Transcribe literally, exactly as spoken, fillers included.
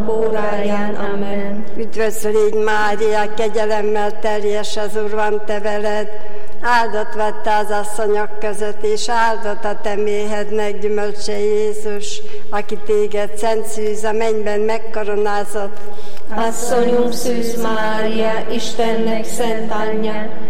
óráján. Amen. Üdvözl légy, Mária, kegyelemmel teljes, az Úr van te veled, áldott vagy te az asszonyok között, és áldott a te méhednek gyümölcse Jézus, aki téged szent szűz a mennyben megkoronázott. Asszonyunk Szűz Mária, Istennek szent anyja,